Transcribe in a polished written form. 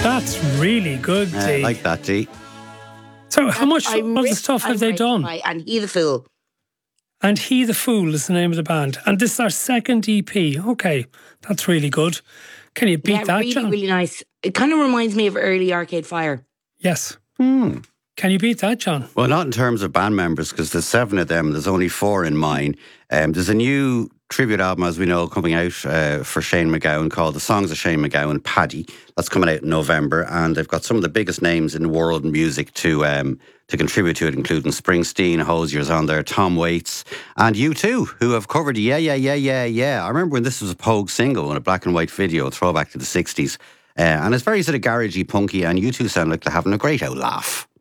That's really good, I Dee. like that, Dee. So how much I'm of the rich, stuff have I'm they rich done? by- And He the Fool. And He the Fool is the name of the band. And this is our second EP. Okay, that's really good. Can you beat that, really, John? really nice. It kind of reminds me of early Arcade Fire. Yes. Can you beat that, John? Well, not in terms of band members, because there's 7 of them. There's only 4 in mine. There's a new tribute album, as we know, coming out for Shane MacGowan called The Songs of Shane MacGowan, Paddy. That's coming out in November, and they've got some of the biggest names in world music to contribute to it, including Springsteen, Hosier's on there, Tom Waits, and U2, who have covered Yeah, Yeah, Yeah, Yeah, Yeah. I remember when this was a Pogue single in a black and white video, a throwback to the 60s. And it's very sort of garagey, punky, and U2 sound like they're having a great old laugh.